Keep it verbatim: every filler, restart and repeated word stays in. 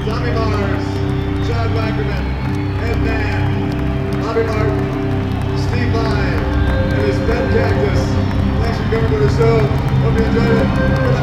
Tommy Mars, John Wackerman, Ed Mann, Bobby Martin, Steve Vai, and his pet cactus. Thanks for coming to the show. Hope you enjoyed it. Good night.